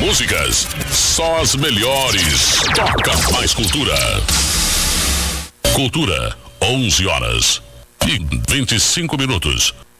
músicas, só as melhores. Toca mais cultura. Cultura, 11 horas e 25 minutos.